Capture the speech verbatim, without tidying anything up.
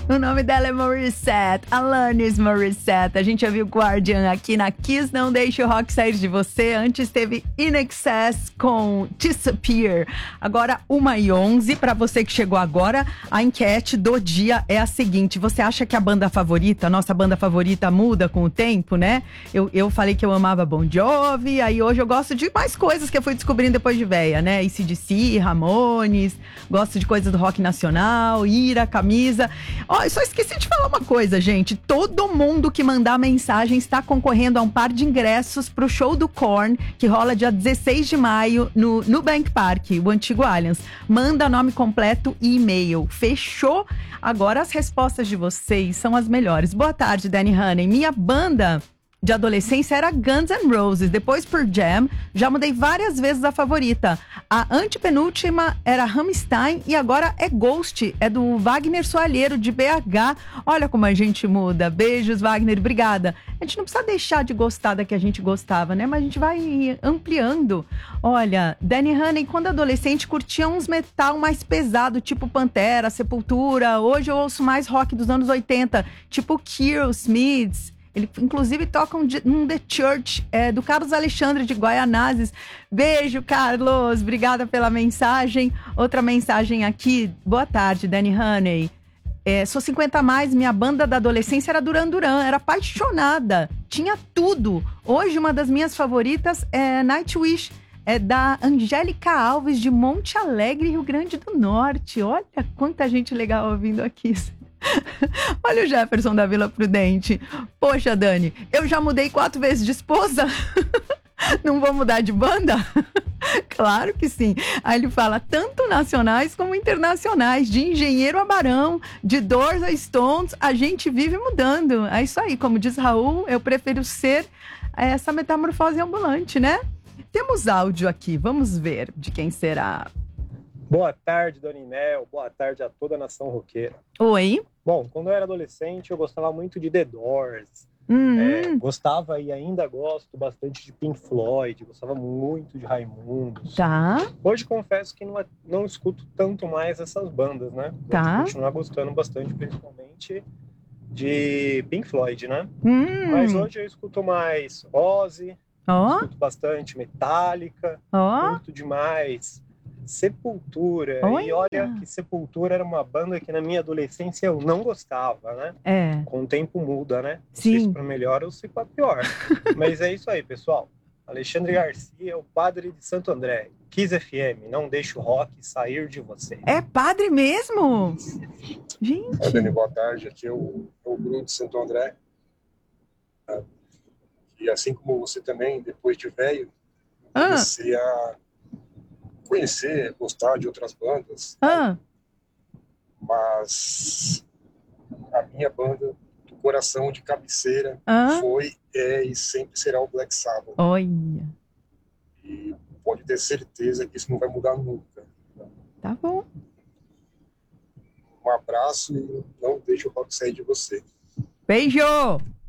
O nome dela é Morissette, Alanis Morissette. A gente ouviu Guardian aqui na Kiss, Não Deixe o Rock Sair de Você. Antes teve In Excess com Disappear. Agora, uma e onze, pra você que chegou agora, a enquete do dia é a seguinte: você acha que a banda favorita, a nossa banda favorita muda com o tempo, né? Eu, eu falei que eu amava Bon Jovi, aí hoje eu gosto de mais coisas que eu fui descobrindo depois de véia, né? A C D C, Ramones, gosto de coisas do rock nacional, Ira, Camisa. Ó, eu só esqueci de falar uma coisa, gente. Todo mundo que mandar mensagem está concorrendo a um par de ingressos pro show do Korn, que rola dia dezesseis de maio no Nubank Park, o antigo Allianz. Manda nome completo e e-mail. Fechou? Agora as respostas de vocês são as melhores. Boa tarde, Danny Honey. Minha banda de adolescência era Guns N' Roses, depois Pearl Jam, já mudei várias vezes a favorita. A antepenúltima era Rammstein e agora é Ghost, é do Wagner Soalheiro, de B H. Olha como a gente muda. Beijos, Wagner, obrigada. A gente não precisa deixar de gostar da que a gente gostava, né? Mas a gente vai ampliando. Olha, Danny Honey, quando adolescente, curtia uns metal mais pesado, tipo Pantera, Sepultura. Hoje eu ouço mais rock dos anos oitenta, tipo Cure, Smiths. Ele, inclusive, toca um, um The Church, é, do Carlos Alexandre de Guaianazes. Beijo, Carlos. Obrigada pela mensagem. Outra mensagem aqui. Boa tarde, Danny Honey. É, sou cinquenta a mais, minha banda da adolescência era Duran Duran. Era apaixonada. Tinha tudo. Hoje, uma das minhas favoritas é Nightwish. É da Angélica Alves, de Monte Alegre, Rio Grande do Norte. Olha quanta gente legal ouvindo aqui. Olha o Jefferson da Vila Prudente. Poxa, Dani, eu já mudei quatro vezes de esposa. Não vou mudar de banda? Claro que sim. Aí ele fala tanto nacionais como internacionais, de engenheiro a barão, de Doors a Stones, a gente vive mudando. É isso aí, como diz Raul, eu prefiro ser essa metamorfose ambulante, né? Temos áudio aqui, vamos ver de quem será. Boa tarde, Dona Inel. Boa tarde a toda a nação roqueira. Oi. Bom, quando eu era adolescente, eu gostava muito de The Doors. Uhum. É, gostava e ainda gosto bastante de Pink Floyd. Gostava muito de Raimundos. Tá. Hoje, confesso que não, não escuto tanto mais essas bandas, né? Tá. Vou continuar gostando bastante, principalmente de Pink Floyd, né? Hum. Mas hoje eu escuto mais Ozzy. Ó. Escuto bastante Metallica. Ó. Curto demais Sepultura. Olha. E olha que Sepultura era uma banda que na minha adolescência eu não gostava, né? É. Com o tempo muda, né? Não Sim. sei se pra melhor ou se pra pior. Mas é isso aí, pessoal. Alexandre Garcia, o padre de Santo André. Kiss F M, não deixe o rock sair de você. É padre mesmo? Gente. É, Dani, boa tarde. Aqui é o, é o Bruno de Santo André. E assim como você também, depois de velho, Ah. comecei a conhecer, gostar de outras bandas, Ah. mas a minha banda do coração de cabeceira Ah. foi, é e sempre será o Black Sabbath. Olha. E pode ter certeza que isso não vai mudar nunca. Tá bom. Um abraço e não deixe o rock sair de você. Beijo!